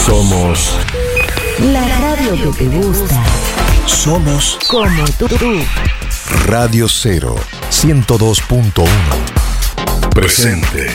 Somos la radio que te gusta. Somos Como tú. Radio 0 102.1 presente.